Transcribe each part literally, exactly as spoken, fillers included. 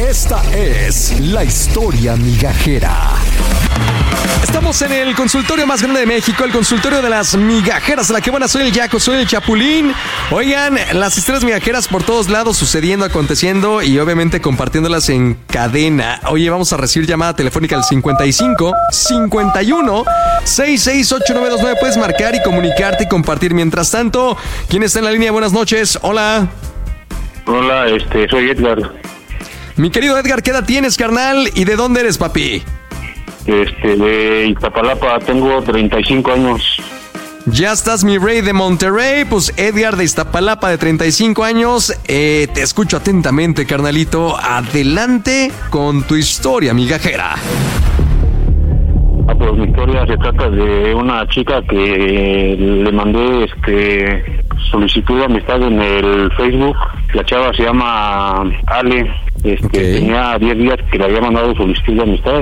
Esta es la historia migajera. Estamos en el consultorio más grande de México, el consultorio de las migajeras. La que buena, soy el Yaco, soy el Chapulín. Oigan, las historias migajeras por todos lados, sucediendo, aconteciendo y obviamente compartiéndolas en cadena. Oye, vamos a recibir llamada telefónica al cincuenta y cinco, cincuenta y uno, sesenta y seis, ochenta y nueve veintinueve. Puedes marcar y comunicarte y compartir. Mientras tanto, ¿quién está en la línea? Buenas noches. Hola. Hola, este, soy Edgar. Mi querido Edgar, ¿qué edad tienes, carnal? ¿Y de dónde eres, papi? Este, de Iztapalapa, tengo treinta y cinco años. Ya estás, mi rey de Monterrey. Pues Edgar de Iztapalapa, de treinta y cinco años. Eh, te escucho atentamente, carnalito. Adelante con tu historia migajera. Ah, pues mi historia se trata de una chica que le mandé este solicitud de amistad en el Facebook. La chava se llama Ale. Este, okay. Tenía diez días que le había mandado solicitud de amistad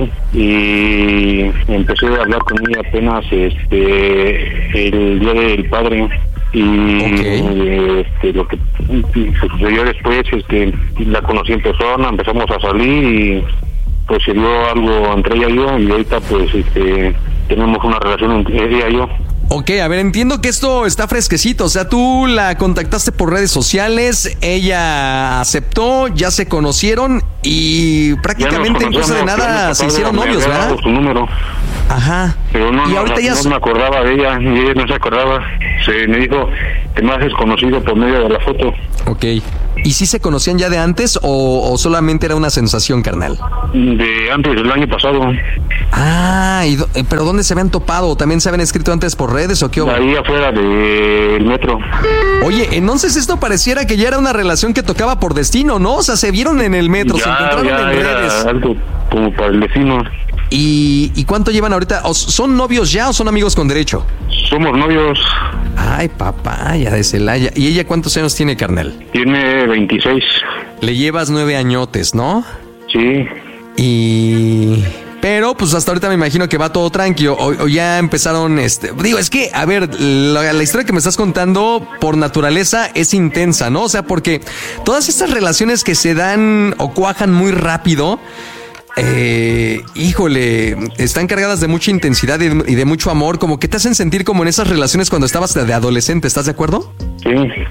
y empecé a hablar con ella apenas este el día del padre. Y okay. este, lo que sucedió después es que la conocí en persona, empezamos a salir y pues se dio algo entre ella y yo, y ahorita pues este tenemos una relación entre ella y yo. Ok, a ver, entiendo que esto está fresquecito, o sea, tú la contactaste por redes sociales, ella aceptó, ya se conocieron y prácticamente en cosa de nada se hicieron novios, ¿verdad? Su número. Ajá. Pero no, y ahorita no, ya no me acordaba de ella, y ella no se acordaba. Se me dijo, te me haces conocido por medio de la foto. Ok. ¿Y sí se conocían ya de antes o, o solamente era una sensación, carnal? De antes, del año pasado. Ah, y do, ¿pero dónde se habían topado? ¿También se habían escrito antes por redes o qué? Ahí afuera del metro. Oye, entonces esto pareciera que ya era una relación que tocaba por destino, ¿no? O sea, se vieron en el metro, ya, se encontraron ya en era redes. Algo como para el vecino. ¿Y, ¿Y cuánto llevan ahorita? ¿Son novios ya o son amigos con derecho? Somos novios. Ay, papaya de Celaya. ¿Y ella cuántos años tiene, carnal? Tiene veintiséis. Le llevas nueve añotes, ¿no? Sí. Y... pero, pues hasta ahorita me imagino que va todo tranquilo. O, o ya empezaron, este... digo, es que, a ver, la, la historia que me estás contando, por naturaleza, es intensa, ¿no? O sea, porque todas estas relaciones que se dan o cuajan muy rápido... Eh, híjole, están cargadas de mucha intensidad y de, y de mucho amor, como que te hacen sentir como en esas relaciones cuando estabas de adolescente, ¿estás de acuerdo? Sí.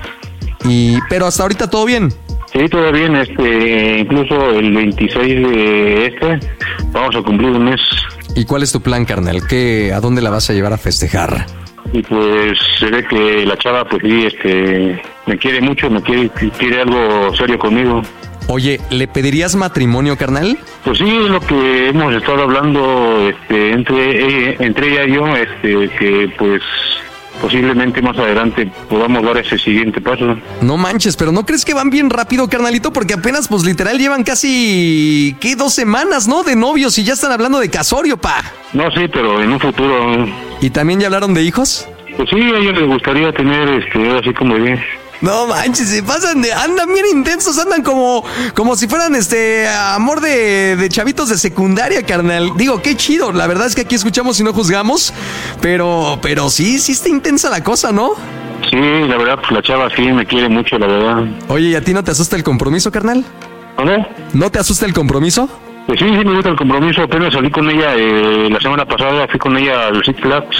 Y, pero hasta ahorita todo bien. Sí, todo bien, este, incluso el veintiséis de este, vamos a cumplir un mes. ¿Y cuál es tu plan, carnal? ¿Qué, a dónde la vas a llevar a festejar? Y pues se ve que la chava, pues sí, este, me quiere mucho, me quiere, quiere algo serio conmigo. Oye, ¿le pedirías matrimonio, carnal? Pues sí, es lo que hemos estado hablando este, entre, eh, entre ella y yo, este, que pues posiblemente más adelante podamos dar ese siguiente paso. No manches, pero ¿no crees que van bien rápido, carnalito? Porque apenas, pues literal, llevan casi, ¿qué? Dos semanas, ¿no? De novios y ya están hablando de casorio, pa. No, sí, pero en un futuro. ¿Y también ya hablaron de hijos? Pues sí, a ella les gustaría tener, este, así como bien. No manches, se pasan de, andan bien intensos, andan como, como si fueran este amor de, de chavitos de secundaria, carnal. Digo, qué chido, la verdad es que aquí escuchamos y no juzgamos, pero, pero sí, sí está intensa la cosa, ¿no? Sí, la verdad, pues la chava sí me quiere mucho, la verdad. Oye, ¿y a ti no te asusta el compromiso, carnal? ¿Dónde? ¿No te asusta el compromiso? Pues sí, sí me gusta el compromiso, apenas salí con ella eh, la semana pasada, fui con ella al Six Flags.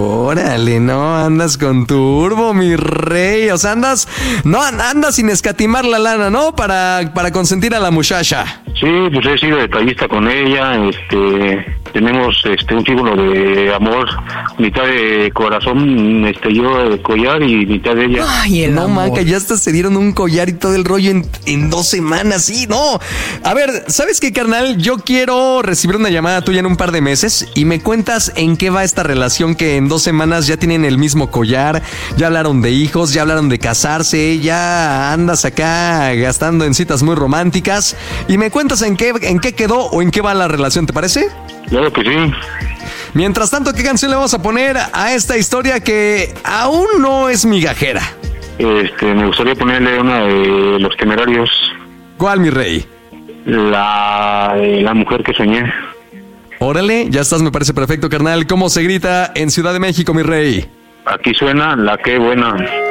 Órale, no, andas con turbo, mi rey. O sea, andas, no andas sin escatimar la lana, ¿no? Para, para consentir a la muchacha. Sí, pues he sido detallista con ella, este, tenemos este un símbolo de amor, mitad de corazón, este yo de collar y mitad de ella. Ay, el no, manca, ya hasta se dieron un collar y todo el rollo en, en dos semanas, sí, no. A ver, ¿sabes qué, carnal? Yo quiero recibir una llamada tuya en un par de meses y me cuentas en qué va esta relación que en dos semanas ya tienen el mismo collar, ya hablaron de hijos, ya hablaron de casarse, ya andas acá gastando en citas muy románticas y me cuentas en qué, en qué quedó o en qué va la relación, ¿te parece? Claro que sí. Mientras tanto, ¿qué canción le vamos a poner a esta historia que aún no es migajera? Este, me gustaría ponerle una de Los Temerarios. ¿Cuál, mi rey? La, la mujer que soñé. Órale, ya estás, me parece perfecto, carnal. ¿Cómo se grita en Ciudad de México, mi rey? Aquí suena La Qué Buena.